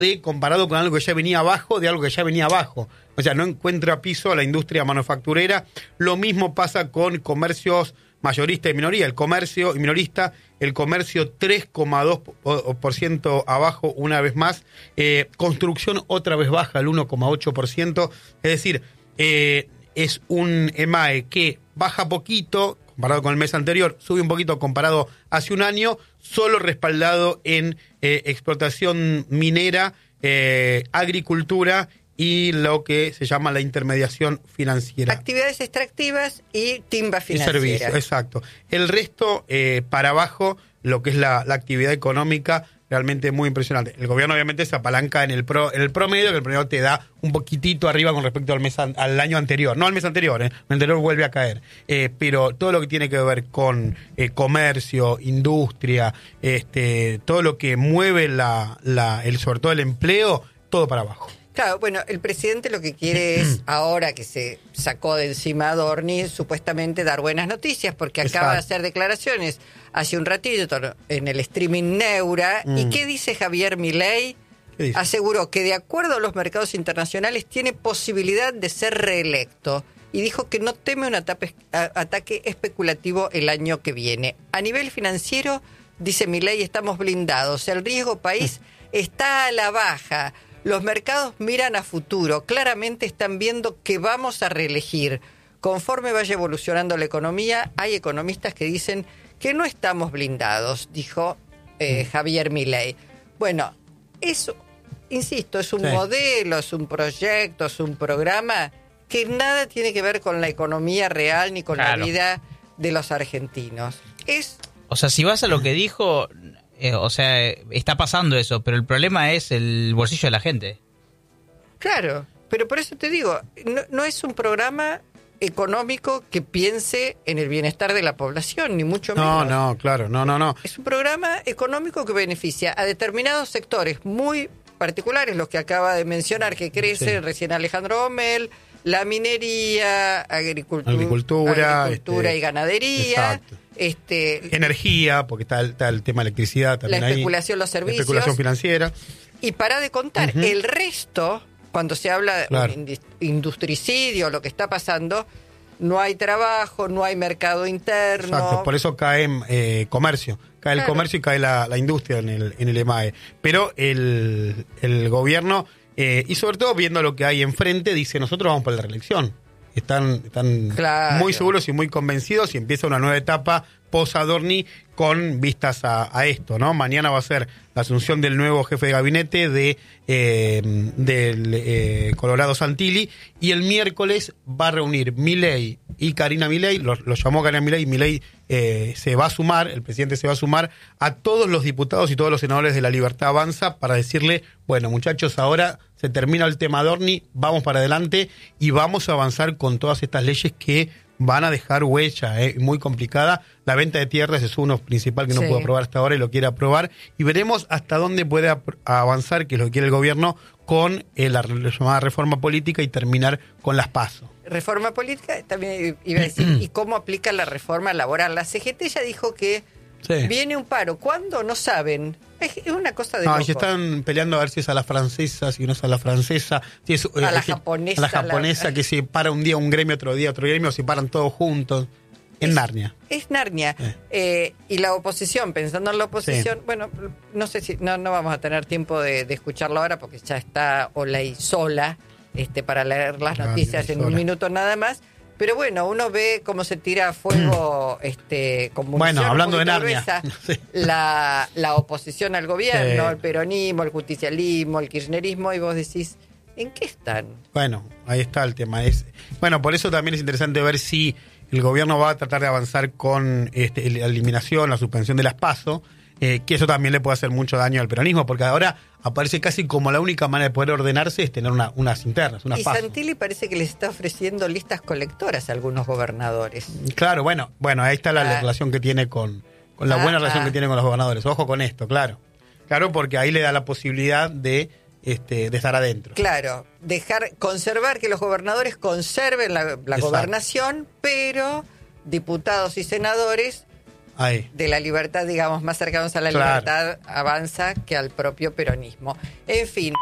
comparado con algo que ya venía abajo, de algo que ya venía abajo. O sea, no encuentra piso a la industria manufacturera. Lo mismo pasa con comercios mayorista y minoría. El comercio y minorista, el comercio 3,2% abajo una vez más. Construcción otra vez baja, el 1,8%. Es decir, es un EMAE que baja poquito comparado con el mes anterior, sube un poquito comparado hace un año, solo respaldado en explotación minera, agricultura y lo que se llama la intermediación financiera. Actividades extractivas y timba Y financiera. servicio, exacto. El resto, para abajo, lo que es la actividad económica, realmente muy impresionante. El gobierno obviamente se apalanca en el promedio, que el promedio te da un poquitito arriba con respecto al año anterior. No al mes anterior, el anterior vuelve a caer. Pero todo lo que tiene que ver con comercio, industria, todo lo que mueve sobre todo el empleo, todo para abajo. Claro, bueno, el presidente lo que quiere es, ahora que se sacó de encima a Adorni, supuestamente dar buenas noticias, porque acaba de hacer declaraciones hace un ratito en el streaming Neura. ¿Y qué dice Javier Milei? Aseguró que de acuerdo a los mercados internacionales tiene posibilidad de ser reelecto y dijo que no teme un ataque especulativo el año que viene. A nivel financiero, dice Milei, estamos blindados. El riesgo país está a la baja. Los mercados miran a futuro, claramente están viendo que vamos a reelegir. Conforme vaya evolucionando la economía, hay economistas que dicen que no estamos blindados, dijo Javier Milei. Bueno, eso, insisto, es un modelo, es un proyecto, es un programa que nada tiene que ver con la economía real ni con la vida de los argentinos. O sea, si vas a lo que dijo... está pasando eso, pero el problema es el bolsillo de la gente. Claro, pero por eso te digo, no es un programa económico que piense en el bienestar de la población, ni mucho menos. No, claro, no. Es un programa económico que beneficia a determinados sectores muy particulares, los que acaba de mencionar, que crecen, recién Alejandro Omel, la minería, agricultura y ganadería. Exacto. Energía, porque está el tema de electricidad también. La especulación, los servicios. La especulación financiera. Y para de contar, el resto, cuando se habla de industricidio, lo que está pasando, no hay trabajo, no hay mercado interno. Exacto, por eso cae comercio. Cae el comercio y cae la industria en el EMAE. Pero el gobierno, y sobre todo viendo lo que hay enfrente, dice, nosotros vamos para la reelección. Están muy seguros y muy convencidos y empieza una nueva etapa post-Adorni con vistas a esto, ¿no? Mañana va a ser la asunción del nuevo jefe de gabinete del Colorado Santilli, y el miércoles va a reunir Milei y Karina Milei, lo llamó Karina Milei, y Milei se va a sumar, el presidente se va a sumar a todos los diputados y todos los senadores de La Libertad Avanza para decirle, bueno, muchachos, ahora se termina el tema Adorni, vamos para adelante y vamos a avanzar con todas estas leyes que van a dejar huella, muy complicada. La venta de tierras es uno principal que no pudo aprobar hasta ahora y lo quiere aprobar. Y veremos hasta dónde puede avanzar, que es lo que quiere el gobierno, con la llamada reforma política y terminar con las PASO. Reforma política, también iba a decir, ¿y cómo aplica la reforma laboral? La CGT ya dijo que viene un paro. ¿Cuándo? No saben. Es una cosa de loco. Y están peleando a ver si es a la francesa, si no es a la francesa, si es a la japonesa. A la japonesa, que se para un día un gremio, otro día otro gremio, se paran todos juntos. Narnia. Es Narnia. Y la oposición, pensando en la oposición, bueno, no sé si no vamos a tener tiempo de escucharlo ahora porque ya está Olay sola para leer las noticias en un minuto nada más. Pero bueno, uno ve cómo se tira a fuego con munición, bueno, hablando de Narnia, la oposición al gobierno, el peronismo, el justicialismo, el kirchnerismo, y vos decís, ¿en qué están? Bueno, ahí está el tema. Bueno, por eso también es interesante ver si el gobierno va a tratar de avanzar con la eliminación, la suspensión de las PASO, que eso también le puede hacer mucho daño al peronismo, porque ahora aparece casi como la única manera de poder ordenarse es tener unas internas, unas PASO. Y Santilli parece que les está ofreciendo listas colectoras a algunos gobernadores. Claro, bueno, ahí está la relación que tiene con la buena relación que tiene con los gobernadores. Ojo con esto, claro, porque ahí le da la posibilidad de estar adentro. Claro, conservar, que los gobernadores conserven la gobernación, pero diputados y senadores Ahí. de la libertad, digamos, más cercanos a la Claro. libertad Avanza que al propio peronismo. En fin.